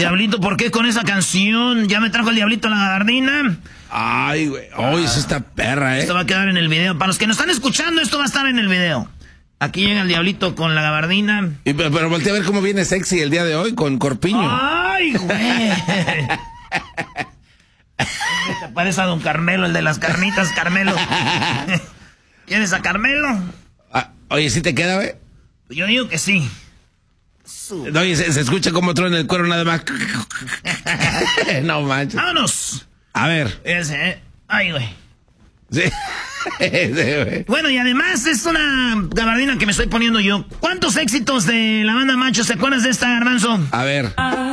Diablito, ¿por qué con esa canción? Ya me trajo el Diablito la gabardina. Ay, güey. Oye, es esta perra, Esto va a quedar en el video. Para los que nos están escuchando, esto va a estar en el video. Aquí llega el Diablito con la gabardina. Pero voltea a ver cómo viene sexy el día de hoy con corpiño. ¡Ay, güey! Te parece a don Carmelo, el de las carnitas, Carmelo. ¿Quieres a Carmelo? Oye, ¿sí te queda, güey? Yo digo que sí. Oye, se escucha como truena el cuero nada más. No manches. ¡Vámonos! A ver. Ese, Ay, güey. Sí. Güey. Bueno, y además es una gabardina que me estoy poniendo yo. ¿Cuántos éxitos de la banda Macho te acuerdas de esta, Garbanzo? A ver.